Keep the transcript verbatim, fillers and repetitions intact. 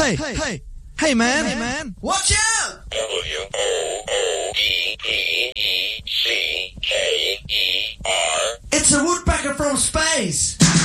Hey, hey, hey man, hey man, watch out! W O O D P E C K E R. It's a woodpecker from space.